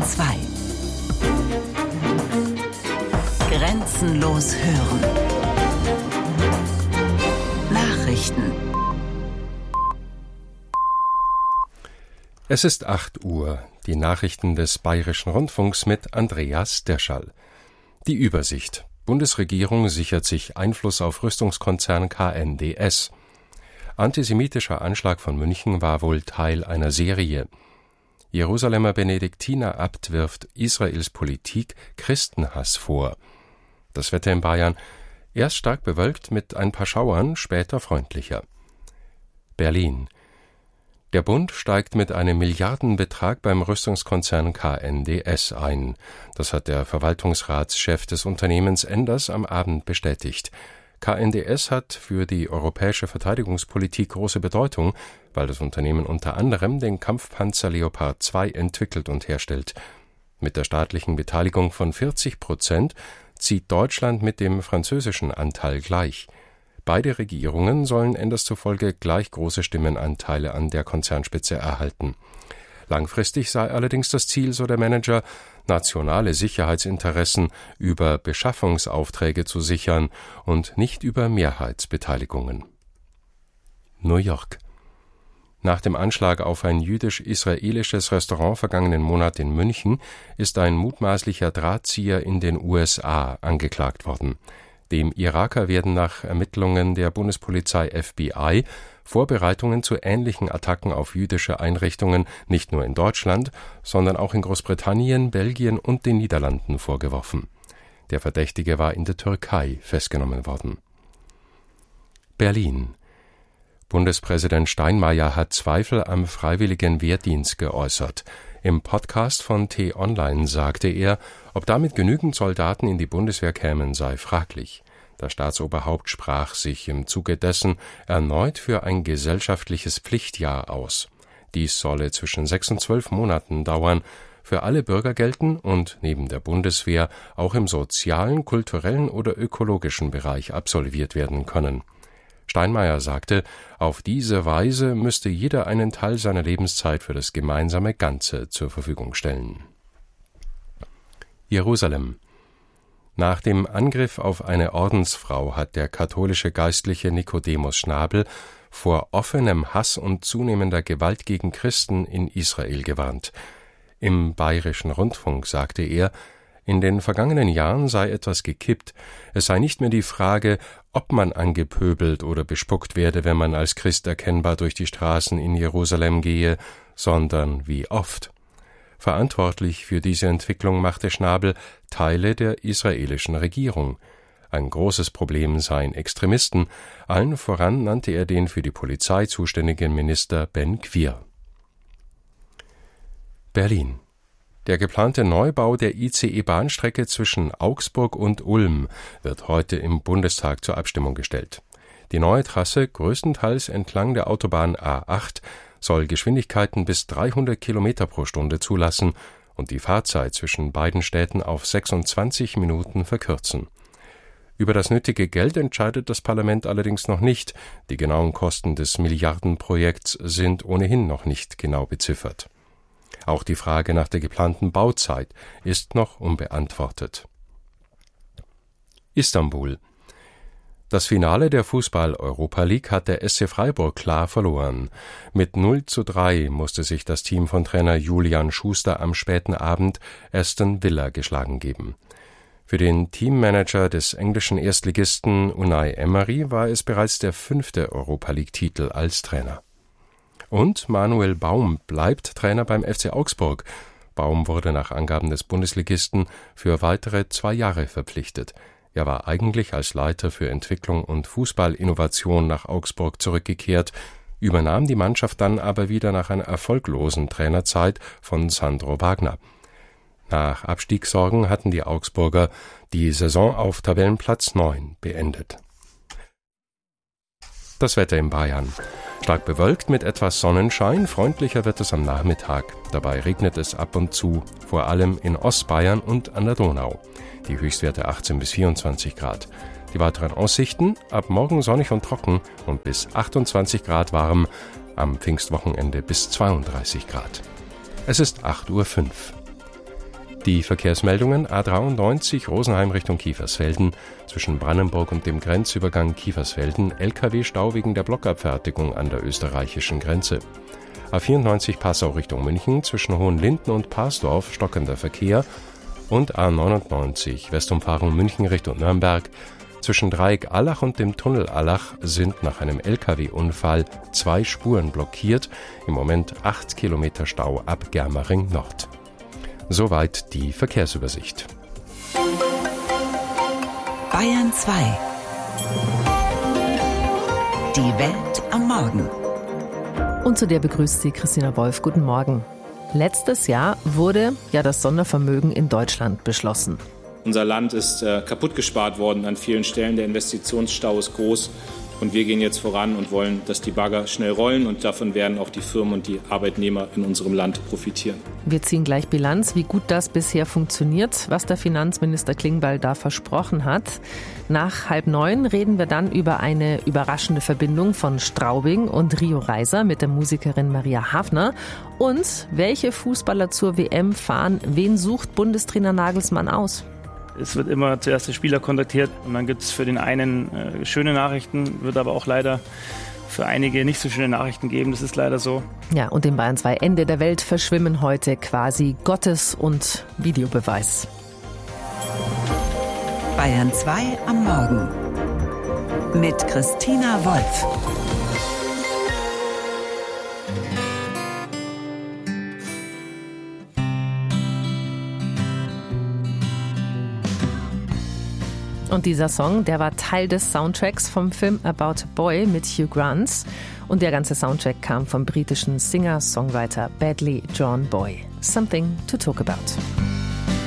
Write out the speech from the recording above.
2. Grenzenlos hören. Nachrichten. Es ist 8 Uhr. Die Nachrichten des Bayerischen Rundfunks mit Andreas Derschall. Die Übersicht. Bundesregierung sichert sich Einfluss auf Rüstungskonzern KNDS. Antisemitischer Anschlag von München war wohl Teil einer Serie. Jerusalemer Benediktiner-Abt wirft Israels Politik Christenhass vor. Das Wetter in Bayern: erst stark bewölkt mit ein paar Schauern, später freundlicher. Berlin. Der Bund steigt mit einem Milliardenbetrag beim Rüstungskonzern KNDS ein. Das hat der Verwaltungsratschef des Unternehmens Enders am Abend bestätigt. KNDS hat für die europäische Verteidigungspolitik große Bedeutung, weil das Unternehmen unter anderem den Kampfpanzer Leopard 2 entwickelt und herstellt. Mit der staatlichen Beteiligung von 40% zieht Deutschland mit dem französischen Anteil gleich. Beide Regierungen sollen Enders zufolge gleich große Stimmenanteile an der Konzernspitze erhalten. Langfristig sei allerdings das Ziel, so der Manager, nationale Sicherheitsinteressen über Beschaffungsaufträge zu sichern und nicht über Mehrheitsbeteiligungen. New York. Nach dem Anschlag auf ein jüdisch-israelisches Restaurant vergangenen Monat in München ist ein mutmaßlicher Drahtzieher in den USA angeklagt worden. Dem Iraker werden nach Ermittlungen der Bundespolizei FBI Vorbereitungen zu ähnlichen Attacken auf jüdische Einrichtungen nicht nur in Deutschland, sondern auch in Großbritannien, Belgien und den Niederlanden vorgeworfen. Der Verdächtige war in der Türkei festgenommen worden. Berlin. Bundespräsident Steinmeier hat Zweifel am freiwilligen Wehrdienst geäußert. Im Podcast von T-Online sagte er, ob damit genügend Soldaten in die Bundeswehr kämen, sei fraglich. Das Staatsoberhaupt sprach sich im Zuge dessen erneut für ein gesellschaftliches Pflichtjahr aus. Dies solle zwischen 6 und 12 Monaten dauern, für alle Bürger gelten und neben der Bundeswehr auch im sozialen, kulturellen oder ökologischen Bereich absolviert werden können. Steinmeier sagte, auf diese Weise müsste jeder einen Teil seiner Lebenszeit für das gemeinsame Ganze zur Verfügung stellen. Jerusalem. Nach dem Angriff auf eine Ordensfrau hat der katholische Geistliche Nikodemus Schnabel vor offenem Hass und zunehmender Gewalt gegen Christen in Israel gewarnt. Im Bayerischen Rundfunk sagte er, in den vergangenen Jahren sei etwas gekippt. Es sei nicht mehr die Frage, ob man angepöbelt oder bespuckt werde, wenn man als Christ erkennbar durch die Straßen in Jerusalem gehe, sondern wie oft. Verantwortlich für diese Entwicklung machte Schnabel Teile der israelischen Regierung. Ein großes Problem seien Extremisten, allen voran nannte er den für die Polizei zuständigen Minister Ben Gvir. Berlin. Der geplante Neubau der ICE-Bahnstrecke zwischen Augsburg und Ulm wird heute im Bundestag zur Abstimmung gestellt. Die neue Trasse, größtenteils entlang der Autobahn A8, soll Geschwindigkeiten bis 300 Kilometer pro Stunde zulassen und die Fahrzeit zwischen beiden Städten auf 26 Minuten verkürzen. Über das nötige Geld entscheidet das Parlament allerdings noch nicht. Die genauen Kosten des Milliardenprojekts sind ohnehin noch nicht genau beziffert. Auch die Frage nach der geplanten Bauzeit ist noch unbeantwortet. Istanbul. Das Finale der Fußball-Europa League hat der SC Freiburg klar verloren. Mit 0:3 musste sich das Team von Trainer Julian Schuster am späten Abend Aston Villa geschlagen geben. Für den Teammanager des englischen Erstligisten Unai Emery war es bereits der 5. Europa League-Titel als Trainer. Und Manuel Baum bleibt Trainer beim FC Augsburg. Baum wurde nach Angaben des Bundesligisten für weitere 2 Jahre verpflichtet. Er war eigentlich als Leiter für Entwicklung und Fußballinnovation nach Augsburg zurückgekehrt, übernahm die Mannschaft dann aber wieder nach einer erfolglosen Trainerzeit von Sandro Wagner. Nach Abstiegssorgen hatten die Augsburger die Saison auf Tabellenplatz 9 beendet. Das Wetter in Bayern. Stark bewölkt mit etwas Sonnenschein, freundlicher wird es am Nachmittag. Dabei regnet es ab und zu, vor allem in Ostbayern und an der Donau. Die Höchstwerte 18 bis 24 Grad. Die weiteren Aussichten: ab morgen sonnig und trocken und bis 28 Grad warm, am Pfingstwochenende bis 32 Grad. Es ist 8:05 Uhr. Die Verkehrsmeldungen: A93 Rosenheim Richtung Kiefersfelden, zwischen Brannenburg und dem Grenzübergang Kiefersfelden, LKW-Stau wegen der Blockabfertigung an der österreichischen Grenze. A94 Passau Richtung München, zwischen Hohenlinden und Parsdorf stockender Verkehr und A99 Westumfahrung München Richtung Nürnberg. Zwischen Dreieck Allach und dem Tunnel Allach sind nach einem LKW-Unfall 2 Spuren blockiert, im Moment 8 Kilometer Stau ab Germering Nord. Soweit die Verkehrsübersicht. Bayern 2. Die Welt am Morgen. Und zu der begrüßt Sie Christina Wolf. Guten Morgen. Letztes Jahr wurde ja das Sondervermögen in Deutschland beschlossen. Unser Land ist kaputt gespart worden an vielen Stellen. Der Investitionsstau ist groß. Und wir gehen jetzt voran und wollen, dass die Bagger schnell rollen. Und davon werden auch die Firmen und die Arbeitnehmer in unserem Land profitieren. Wir ziehen gleich Bilanz, wie gut das bisher funktioniert, was der Finanzminister Klingbeil da versprochen hat. Nach 8:30 reden wir dann über eine überraschende Verbindung von Straubing und Rio Reiser mit der Musikerin Maria Hafner. Und welche Fußballer zur WM fahren, wen sucht Bundestrainer Nagelsmann aus? Es wird immer zuerst der Spieler kontaktiert und dann gibt es für den einen schöne Nachrichten, wird aber auch leider für einige nicht so schöne Nachrichten geben. Das ist leider so. Ja, und in Bayern 2 Ende der Welt verschwimmen heute quasi Gottes- und Videobeweis. Bayern 2 am Morgen mit Christina Wolf. Und dieser Song, der war Teil des Soundtracks vom Film About a Boy mit Hugh Grant. Und der ganze Soundtrack kam vom britischen Singer-Songwriter Badly John Boy. Something to talk about.